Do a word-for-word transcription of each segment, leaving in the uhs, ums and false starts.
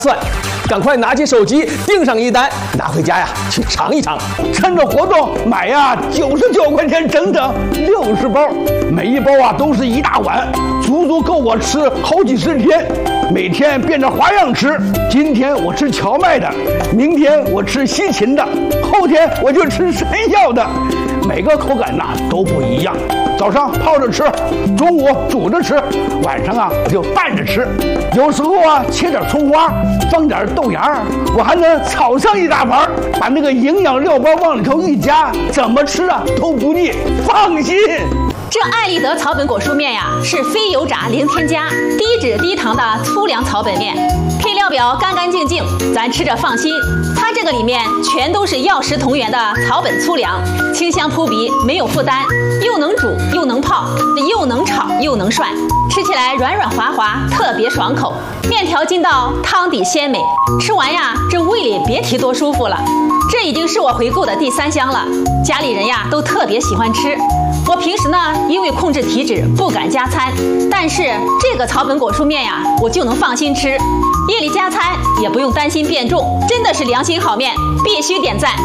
算，赶快拿起手机订上一单，拿回家呀去尝一尝。趁着活动买呀，九十九块钱整整六十包，每一包啊都是一大碗，足足够我吃好几十天。每天变着花样吃，今天我吃荞麦的，明天我吃西芹的，后天我就吃山药的，每个口感呐都不一样。早上泡着吃，中午煮着吃，晚上啊我就拌着吃。有时候啊切点葱花，放点豆芽，我还能炒上一大盘，把那个营养料包往里头一加，怎么吃啊都不腻，放心。 这爱立德草本果蔬面呀，是非油炸零添加、低脂低糖的粗粮草本面，配料表干干净净，咱吃着放心。它这个里面全都是药食同源的草本粗粮，清香扑鼻，没有负担，又能煮又能泡，又能炒又能涮，吃起来软软滑滑，特别爽口。面条筋道，汤底鲜美，吃完呀，这胃里别提多舒服了。这已经是我回购的第三箱了，家里人呀都特别喜欢吃。我平时呢，因为控制体脂不敢加餐，但是这个草本果蔬面呀，我就能放心吃，夜里加餐也不用担心变重，真的是良心好面，必须点赞。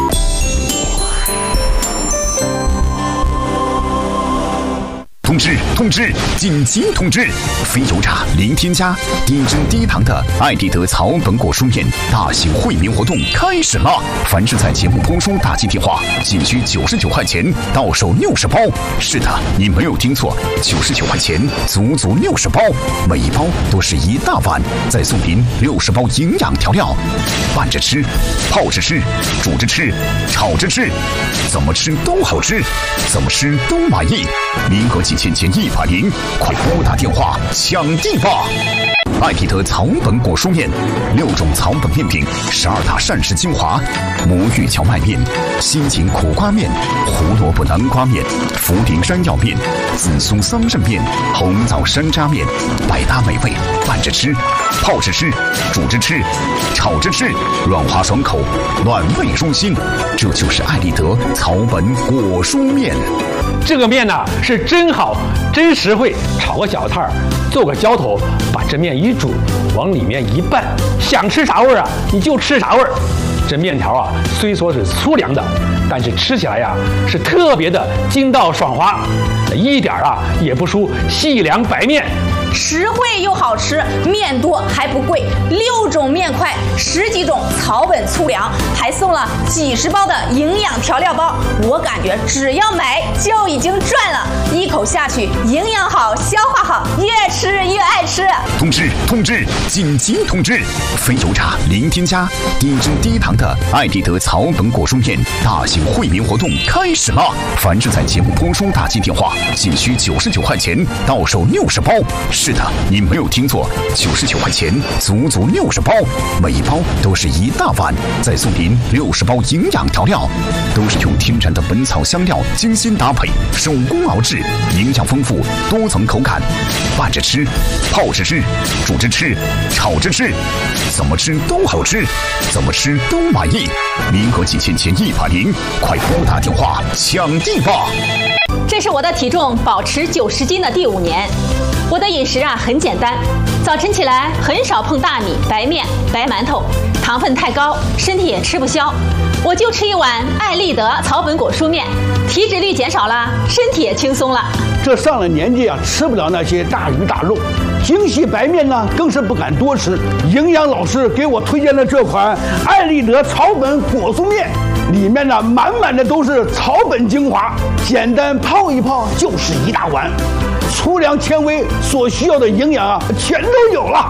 通知通知，紧急通知！非油炸、零添加、低脂低糖的爱立德草本果蔬面大型惠民活动开始了！凡是在节目播出打进电话，仅需九十九块钱，到手六十包。是的，你没有听错，九十九块钱，足足六十包，每一包都是一大碗，再送您六十包营养调料，拌着吃，泡着吃，煮着吃，炒着吃，怎么吃都好吃，怎么吃都满意。名额仅限前一百名，快拨打电话抢地吧！爱立德草本果蔬面，六种草本面品，十二大膳食精华：魔芋荞麦面、西芹苦瓜面、胡萝卜南瓜面、茯苓山药面、紫苏桑葚面、红枣山楂面，百搭美味，拌着吃，泡着吃，煮着吃，炒着吃，软滑爽口，暖胃舒心。这就是爱立德草本果蔬面。 这个面呢是真好，真实惠，炒个小菜儿，做个浇头，把这面一煮，往里面一拌，想吃啥味儿啊你就吃啥味儿。这面条啊虽说是粗粮的，但是吃起来呀是特别的筋道爽滑，一点啊也不输细粮白面。 实惠又好吃，面多还不贵，六种面块，十几种草本粗粮，还送了几十包的营养调料包。我感觉只要买就已经赚了，一口下去，营养好，消化好，越吃越爱吃。 通知通知，紧急通知！非油炸、零添加、低脂低糖的爱立德草本果蔬面大型惠民活动开始了！凡是在节目播出打进电话，仅需九十九块钱，到手六十包。是的，你没有听错，九十九块钱，足足六十包，每一包都是一大碗，再送您六十包营养调料，都是用天然的本草香料精心搭配，手工熬制，营养丰富，多层口感，拌着吃，泡着吃，煮着吃，炒着吃，怎么吃都好吃，怎么吃都满意。名额仅限前一百名，快拨打电话抢地吧！ 这是我的体重保持九十斤的第五年。我的饮食啊很简单，早晨起来很少碰大米、白面、白馒头，糖分太高，身体也吃不消。我就吃一碗爱立德草本果蔬面，体脂率减少了，身体也轻松了。 这上了年纪啊，吃不了那些大鱼大肉，精细白面呢更是不敢多吃。营养老师给我推荐的这款爱立德草本果蔬面，里面呢满满的都是草本精华，简单泡一泡就是一大碗，粗粮纤维所需要的营养啊全都有了。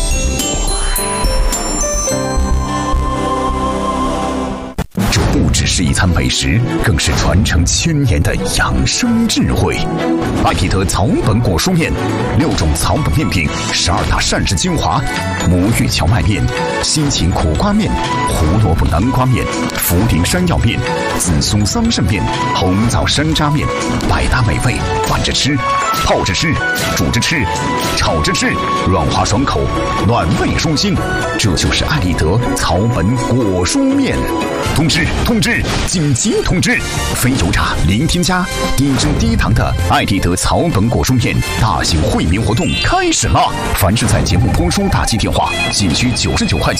这不只是一餐美食，更是传承千年的养生智慧。爱立德草本果蔬面，六种草本面品，十二大膳食精华：魔芋荞麦面、西芹苦瓜面、胡萝卜南瓜面、茯苓山药面、紫苏桑葚面、红枣山楂面，百搭美味，拌着吃，泡着吃，煮着吃，炒着吃，软滑爽口，暖胃舒心。这就是爱立德草本果蔬面。通知通知，紧急通知！非油炸、零添加、低脂低糖的爱立德草本果蔬面大型惠民活动开始了！凡是在节目播出打进电话，仅需九十九块钱。